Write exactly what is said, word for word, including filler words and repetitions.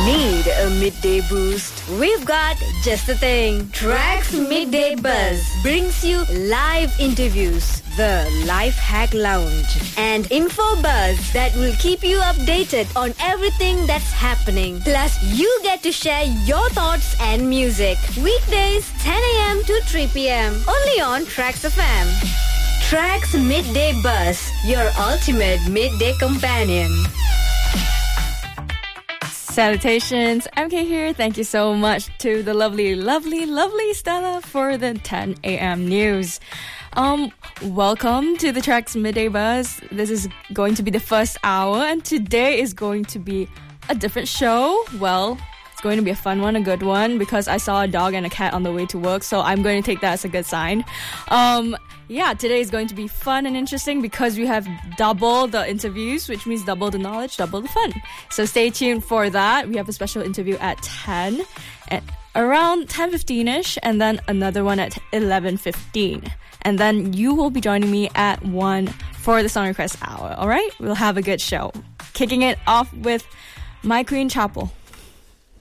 Need a midday boost? We've got just the thing. Tracks Midday Buzz brings you live interviews, the Life Hack Lounge, and info buzz that will keep you updated on everything that's happening. Plus, you get to share your thoughts and music. Weekdays, ten a.m. to three p.m. Only on Tracks F M. Tracks Midday Buzz, your ultimate midday companion. Salutations, M K here. Thank you so much to the lovely, lovely, lovely Stella for the ten a.m. news. Um, welcome to the Tracks Midday Buzz. This is going to be the first hour, and today is going to be a different show. Well, it's going to be a fun one, a good one, because I saw a dog and a cat on the way to work, so I'm going to take that as a good sign. Um, yeah, today is going to be fun and interesting because we have double the interviews, which means double the knowledge, double the fun. So stay tuned for that. We have a special interview at ten, at around ten fifteen-ish, and then another one at eleven fifteen. And then you will be joining me at one for the Song Request Hour, alright? We'll have a good show. Kicking it off with My Queen Chapel.